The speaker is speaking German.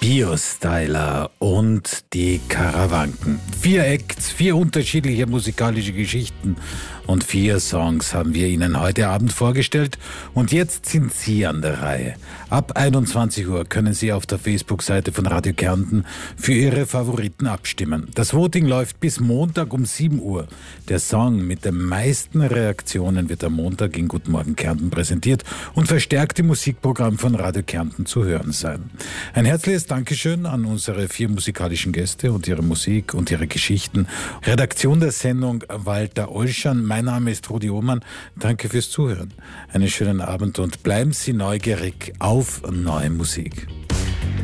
Biostyler und die Karawanken. 4 Acts, 4 unterschiedliche musikalische Geschichten und 4 Songs haben wir Ihnen heute Abend vorgestellt. Und jetzt sind Sie an der Reihe. Ab 21 Uhr können Sie auf der Facebook-Seite von Radio Kärnten für Ihre Favoriten abstimmen. Das Voting läuft bis Montag um 7 Uhr. Der Song mit den meisten Reaktionen wird am Montag in Guten Morgen Kärnten präsentiert und verstärkt im Musikprogramm von Radio Kärnten zu hören sein. Ein herzliches Dankeschön an unsere 4 musikalischen Gäste und ihre Musik und ihre Geschichten. Redaktion der Sendung Walter Olschan. Mein Name ist Rudi Ohmann. Danke fürs Zuhören. Einen schönen Abend und bleiben Sie neugierig auf neue Musik.